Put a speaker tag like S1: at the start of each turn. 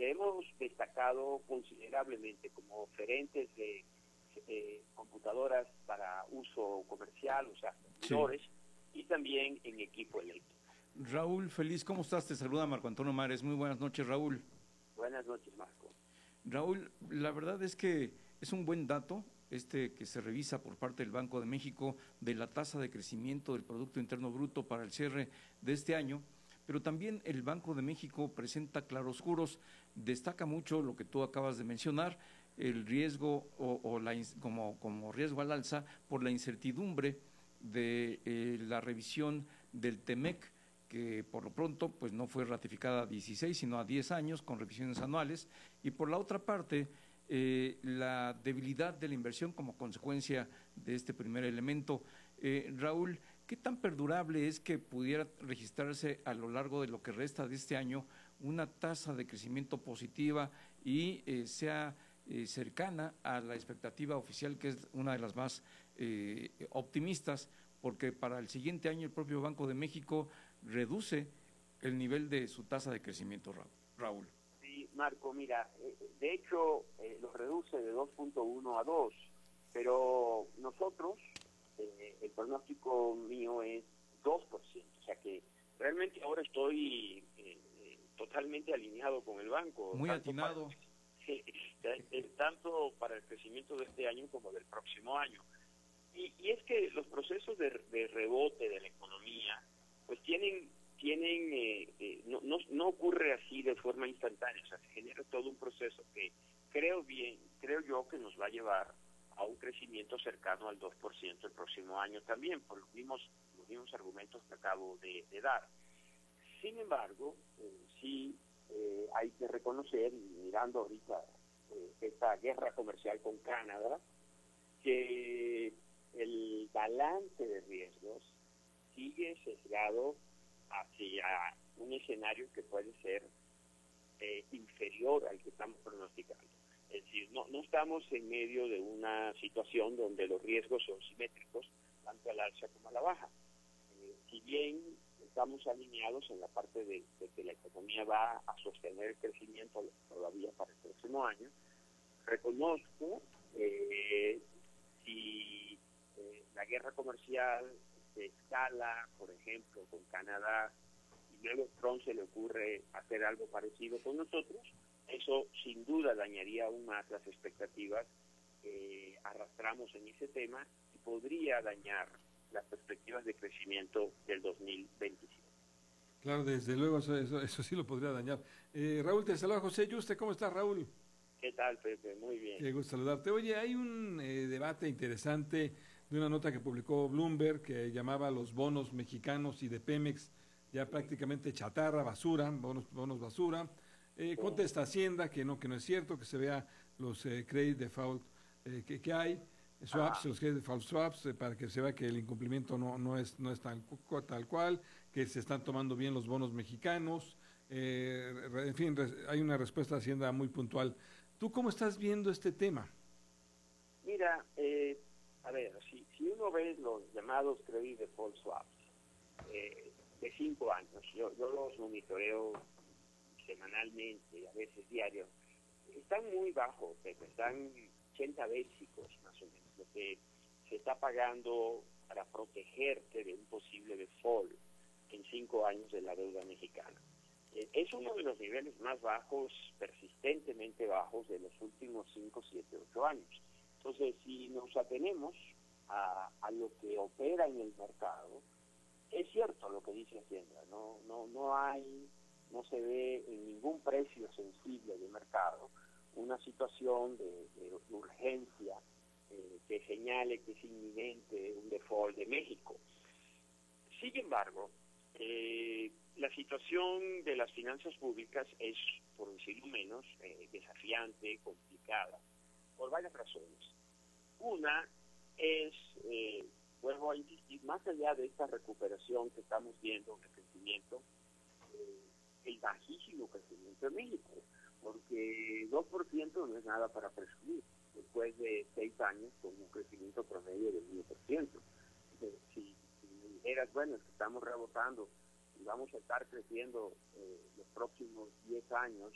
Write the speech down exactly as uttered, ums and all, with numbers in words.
S1: hemos destacado considerablemente como oferentes de eh, computadoras para uso comercial, o sea, servidores, sí, y también en equipo eléctrico.
S2: Raúl Feliz, ¿cómo estás? Te saluda Marco Antonio Mares. Muy buenas noches, Raúl.
S1: Buenas noches, Marco.
S2: Raúl, la verdad es que es un buen dato este que se revisa por parte del Banco de México de la tasa de crecimiento del Producto Interno Bruto para el cierre de este año, pero también el Banco de México presenta claroscuros, destaca mucho lo que tú acabas de mencionar, el riesgo o, o la, como, como riesgo al alza por la incertidumbre de eh, la revisión del TEMEC, que por lo pronto pues no fue ratificada a dieciséis sino a diez años con revisiones anuales, y por la otra parte eh, la debilidad de la inversión como consecuencia de este primer elemento. Eh, Raúl, ¿qué tan perdurable es que pudiera registrarse a lo largo de lo que resta de este año una tasa de crecimiento positiva y eh, sea eh, cercana a la expectativa oficial, que es una de las más eh, optimistas? Porque para el siguiente año el propio Banco de México reduce el nivel de su tasa de crecimiento, Raúl.
S1: Sí, Marco, mira, de hecho eh, lo reduce de dos punto uno a dos, pero nosotros, eh, el pronóstico mío es dos por ciento, o sea que realmente ahora estoy eh, eh, totalmente alineado con el banco.
S2: Muy
S1: tanto
S2: atinado.
S1: Para, eh, tanto para el crecimiento de este año como del próximo año. Y, y es que los procesos de, de rebote de la economía, pues tienen, tienen eh, eh, no, no, no ocurre así de forma instantánea, o sea, se genera todo un proceso que creo bien, creo yo que nos va a llevar a un crecimiento cercano al dos por ciento el próximo año también, por los mismos, los mismos argumentos que acabo de, de dar. Sin embargo, eh, sí eh, hay que reconocer, y mirando ahorita eh, esta guerra comercial con Canadá, que el balance de riesgos sigue sesgado hacia un escenario que puede ser eh, inferior al que estamos pronosticando. Es decir, no, no estamos en medio de una situación donde los riesgos son simétricos, tanto al alza como a la baja. Eh, si bien estamos alineados en la parte de, de que la economía va a sostener el crecimiento todavía para el próximo año, reconozco eh, si eh, la guerra comercial se escala, por ejemplo, con Canadá, y luego a Trump se le ocurre hacer algo parecido con nosotros, eso sin duda dañaría aún más las expectativas que arrastramos en ese tema y podría dañar las perspectivas de crecimiento del dos mil veintisiete.
S3: Claro, desde luego, eso, eso, eso sí lo podría dañar. Eh, Raúl, te saluda José Yuste. ¿Cómo estás, Raúl?
S1: ¿Qué tal, Pepe? Muy bien.
S3: Qué gusto saludarte. Oye, hay un eh, debate interesante de una nota que publicó Bloomberg que llamaba los bonos mexicanos y de Pemex ya prácticamente chatarra, basura, bonos, bonos basura. Eh,
S1: Sí.
S3: Contesta Hacienda que no, que no es cierto, que se vea los eh, credit default eh, que, que hay, swaps,
S1: Ah.
S3: los credit default swaps, eh, para que se vea que el incumplimiento no, no es, no es tal, tal cual, que se están tomando bien los bonos mexicanos. Eh, en fin, hay una respuesta de Hacienda muy puntual. ¿Tú cómo estás viendo este tema?
S1: Mira, eh, a ver, si, si uno ve los llamados credit default swaps eh, de cinco años, yo, yo los monitoreo semanalmente, a veces diario, están muy bajos, están ochenta básicos más o menos, lo que se está pagando para protegerte de un posible default en cinco años de la deuda mexicana. Eh, es uno de los niveles más bajos, persistentemente bajos, de los últimos cinco, siete, ocho años. Entonces, si nos atenemos a, a lo que opera en el mercado, es cierto lo que dice Hacienda, no, no, no hay, no se ve en ningún precio sensible de mercado una situación de, de urgencia eh, que señale que es inminente un default de México. Sin embargo, eh, la situación de las finanzas públicas es, por decirlo menos, eh, desafiante, complicada, por varias razones. Una es, eh, vuelvo a insistir, más allá de esta recuperación que estamos viendo de crecimiento, eh, el bajísimo crecimiento en México, porque dos por ciento no es nada para presumir, después de seis años con un crecimiento promedio del uno por ciento. Entonces, si, si me dijeras, bueno, es que estamos rebotando y vamos a estar creciendo eh, los próximos diez años